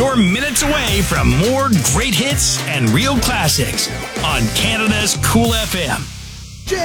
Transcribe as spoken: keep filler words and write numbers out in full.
You're minutes away from more great hits and real classics on Canada's Cool F M.